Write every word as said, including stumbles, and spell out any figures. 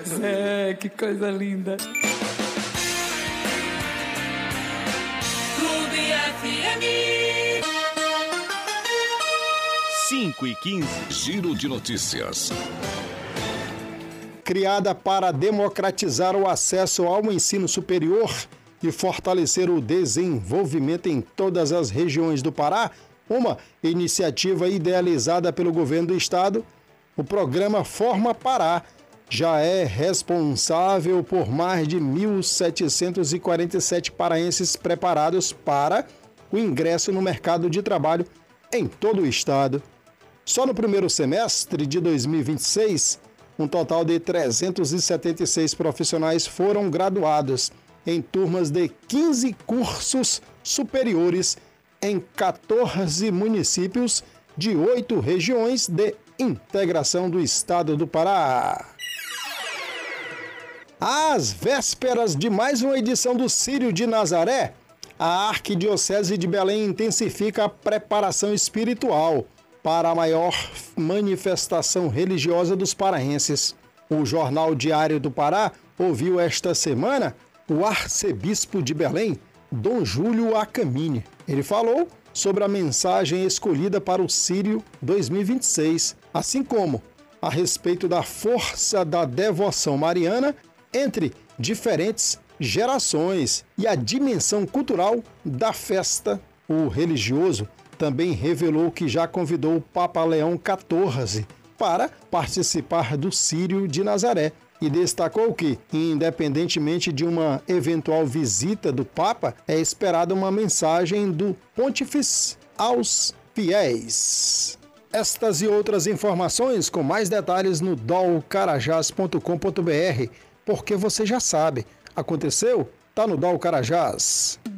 É, que coisa linda. Clube F M. cinco e quinze. Giro de notícias. Criada para democratizar o acesso ao ensino superior e fortalecer o desenvolvimento em todas as regiões do Pará, uma iniciativa idealizada pelo governo do estado, o programa Forma Pará já é responsável por mais de mil setecentos e quarenta e sete paraenses preparados para o ingresso no mercado de trabalho em todo o estado. Só no primeiro semestre de dois mil e vinte e seis, um total de trezentos e setenta e seis profissionais foram graduados em turmas de quinze cursos superiores em quatorze municípios de oito regiões de integração do estado do Pará. Às vésperas de mais uma edição do Círio de Nazaré, a Arquidiocese de Belém intensifica a preparação espiritual para a maior manifestação religiosa dos paraenses. O Jornal Diário do Pará ouviu esta semana o arcebispo de Belém, Dom Júlio Acamini. Ele falou sobre a mensagem escolhida para o Círio dois mil e vinte e seis, assim como a respeito da força da devoção mariana entre diferentes gerações e a dimensão cultural da festa. O religioso também revelou que já convidou o Papa Leão quatorze para participar do Círio de Nazaré e destacou que, independentemente de uma eventual visita do Papa, é esperada uma mensagem do Pontífice aos fiéis. Estas e outras informações com mais detalhes no dol carajás ponto com ponto br, porque você já sabe, aconteceu? Tá no Dol Carajás.